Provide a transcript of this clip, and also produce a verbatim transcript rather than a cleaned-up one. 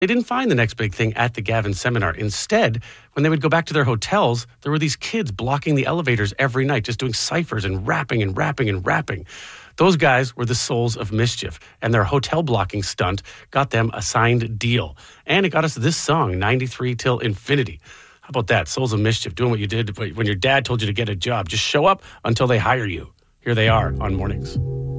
They didn't find the next big thing at the Gavin seminar. Instead, when they would go back to their hotels, there were these kids blocking the elevators every night, just doing ciphers and rapping and rapping and rapping. Those guys were the Souls of Mischief, and their hotel blocking stunt got them a signed deal. And it got us this song, ninety-three Till Infinity. How about that? Souls of Mischief, doing what you did when your dad told you to get a job. Just show up until they hire you. Here they are on Mornings.